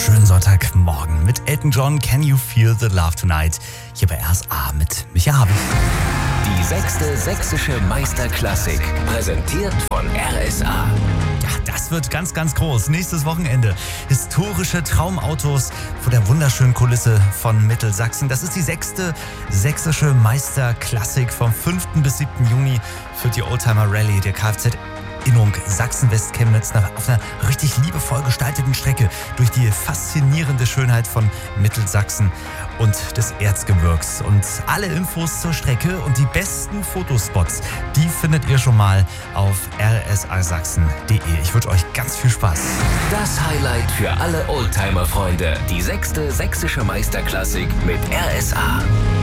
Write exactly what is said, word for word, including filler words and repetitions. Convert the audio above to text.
schönen Sonntagmorgen mit Elton John, Can You Feel the Love Tonight? Hier bei R S A mit Micha Habich. Die sechste sächsische Meisterklassik, präsentiert von R S A. Ja, das wird ganz, ganz groß. Nächstes Wochenende. Historische Traumautos vor der wunderschönen Kulisse von Mittelsachsen. Das ist die sechste sächsische Meisterklassik. Vom fünften bis siebten Juni führt die Oldtimer Rallye der Kfz Innung Sachsen-West-Chemnitz auf einer richtig liebevoll gestalteten Strecke durch die faszinierende Schönheit von Mittelsachsen und des Erzgebirgs. Und alle Infos zur Strecke und die besten Fotospots, die findet ihr schon mal auf r s a sachsen punkt de. Ich wünsche euch ganz viel Spaß. Das Highlight für alle Oldtimer-Freunde. Die sechste sächsische Meisterklassik mit R S A.